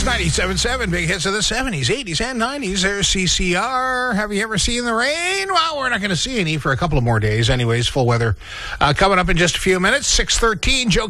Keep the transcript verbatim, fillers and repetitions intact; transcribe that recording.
It's ninety-seven point seven, big hits of the seventies, eighties, and nineties. There's C C R. Have you ever seen the rain? Well, we're not going to see any for a couple of more days. Anyways, full weather uh, coming up in just a few minutes. six thirteen, Joe